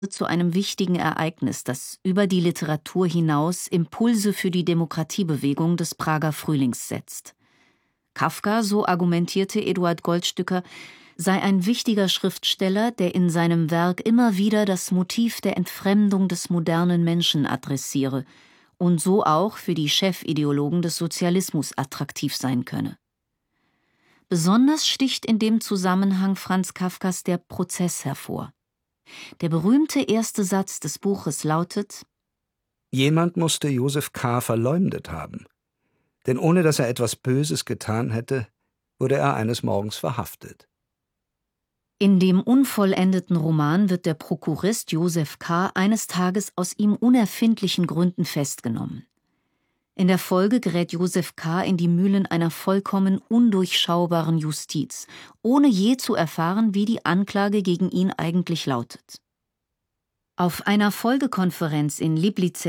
zu einem wichtigen Ereignis, das über die Literatur hinaus Impulse für die Demokratiebewegung des Prager Frühlings setzt. Kafka, so argumentierte Eduard Goldstücker, sei ein wichtiger Schriftsteller, der in seinem Werk immer wieder das Motiv der Entfremdung des modernen Menschen adressiere und so auch für die Chefideologen des Sozialismus attraktiv sein könne. Besonders sticht in dem Zusammenhang Franz Kafkas der Prozess hervor. Der berühmte erste Satz des Buches lautet: Jemand musste Josef K. verleumdet haben, denn ohne dass er etwas Böses getan hätte, wurde er eines Morgens verhaftet. In dem unvollendeten Roman wird der Prokurist Josef K. eines Tages aus ihm unerfindlichen Gründen festgenommen. In der Folge gerät Josef K. in die Mühlen einer vollkommen undurchschaubaren Justiz, ohne je zu erfahren, wie die Anklage gegen ihn eigentlich lautet. Auf einer Folgekonferenz in Liblice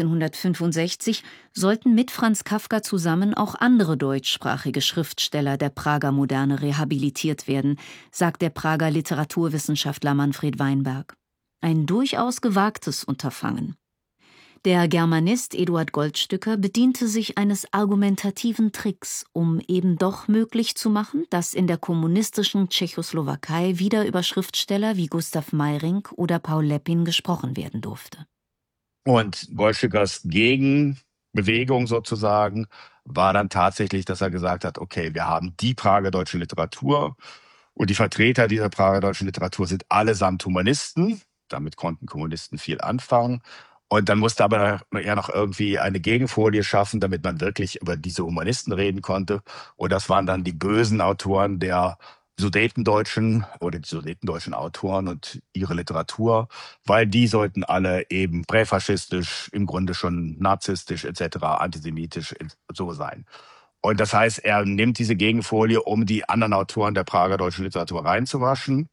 1965 sollten mit Franz Kafka zusammen auch andere deutschsprachige Schriftsteller der Prager Moderne rehabilitiert werden, sagt der Prager Literaturwissenschaftler Manfred Weinberg. Ein durchaus gewagtes Unterfangen. Der Germanist Eduard Goldstücker bediente sich eines argumentativen Tricks, um eben doch möglich zu machen, dass in der kommunistischen Tschechoslowakei wieder über Schriftsteller wie Gustav Meyrink oder Paul Lepin gesprochen werden durfte. Und Goldstückers Gegenbewegung sozusagen war dann tatsächlich, dass er gesagt hat, okay, wir haben die Prager deutsche Literatur und die Vertreter dieser Prager deutschen Literatur sind allesamt Humanisten. Damit konnten Kommunisten viel anfangen. Und dann musste aber ja noch irgendwie eine Gegenfolie schaffen, damit man wirklich über diese Humanisten reden konnte. Und das waren dann die bösen Autoren der Sudetendeutschen oder die sudetendeutschen Autoren und ihre Literatur, weil die sollten alle eben präfaschistisch, im Grunde schon narzisstisch etc., antisemitisch so sein. Und das heißt, er nimmt diese Gegenfolie, um die anderen Autoren der Prager deutschen Literatur reinzuwaschen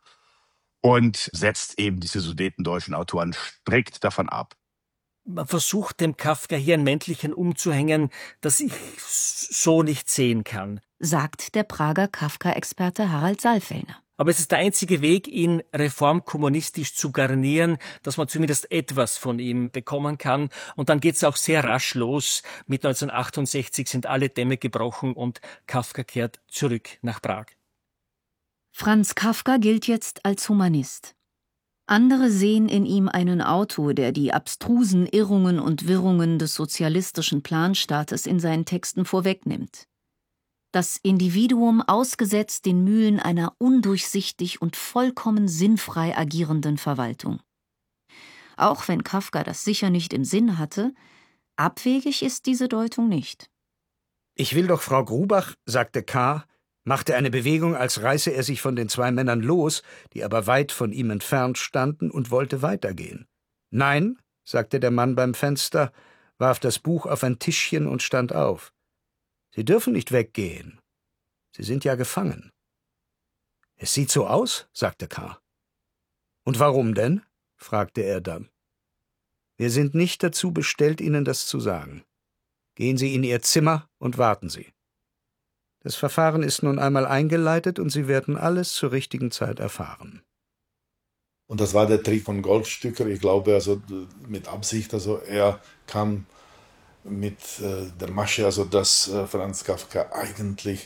und setzt eben diese sudetendeutschen Autoren strikt davon ab. Man versucht dem Kafka hier ein Mäntelchen umzuhängen, das ich so nicht sehen kann, sagt der Prager Kafka-Experte Harald Saalfellner. Aber es ist der einzige Weg, ihn reformkommunistisch zu garnieren, dass man zumindest etwas von ihm bekommen kann. Und dann geht es auch sehr rasch los. Mit 1968 sind alle Dämme gebrochen und Kafka kehrt zurück nach Prag. Franz Kafka gilt jetzt als Humanist. Andere sehen in ihm einen Autor, der die abstrusen Irrungen und Wirrungen des sozialistischen Planstaates in seinen Texten vorwegnimmt. Das Individuum ausgesetzt den Mühlen einer undurchsichtig und vollkommen sinnfrei agierenden Verwaltung. Auch wenn Kafka das sicher nicht im Sinn hatte, abwegig ist diese Deutung nicht. Ich will doch, Frau Grubach, sagte K., machte eine Bewegung, als reiße er sich von den zwei Männern los, die aber weit von ihm entfernt standen, und wollte weitergehen. »Nein«, sagte der Mann beim Fenster, warf das Buch auf ein Tischchen und stand auf. »Sie dürfen nicht weggehen. Sie sind ja gefangen.« »Es sieht so aus«, sagte K. »Und warum denn?« fragte er dann. »Wir sind nicht dazu bestellt, Ihnen das zu sagen. Gehen Sie in Ihr Zimmer und warten Sie. Das Verfahren ist nun einmal eingeleitet und Sie werden alles zur richtigen Zeit erfahren.« Und das war der Trick von Goldstücker. Ich glaube, also mit Absicht, also er kam mit der Masche, also dass Franz Kafka eigentlich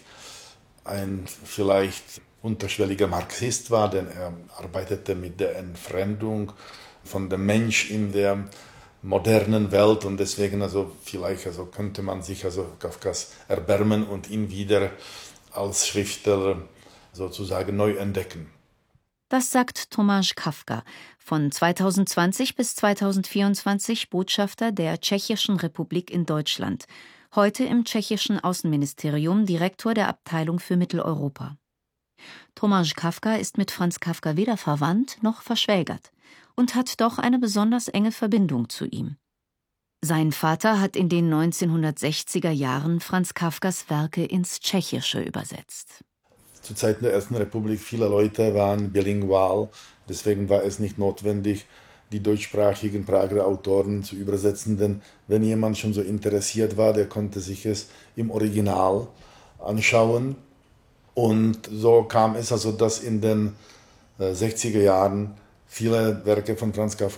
ein vielleicht unterschwelliger Marxist war, denn er arbeitete mit der Entfremdung von dem Mensch in der modernen Welt und deswegen also vielleicht also könnte man sich also Kafkas erbarmen und ihn wieder als Schriftsteller sozusagen neu entdecken. Das sagt Tomáš Kafka, von 2020 bis 2024 Botschafter der Tschechischen Republik in Deutschland, heute im tschechischen Außenministerium Direktor der Abteilung für Mitteleuropa. Tomáš Kafka ist mit Franz Kafka weder verwandt noch verschwägert und hat doch eine besonders enge Verbindung zu ihm. Sein Vater hat in den 1960er Jahren Franz Kafkas Werke ins Tschechische übersetzt. Zu Zeiten der Ersten Republik, viele Leute waren bilingual, deswegen war es nicht notwendig, die deutschsprachigen Prager Autoren zu übersetzen, denn wenn jemand schon so interessiert war, der konnte sich es im Original anschauen. Und so kam es also, dass in den 60er Jahren viele Werke von Franz Kafka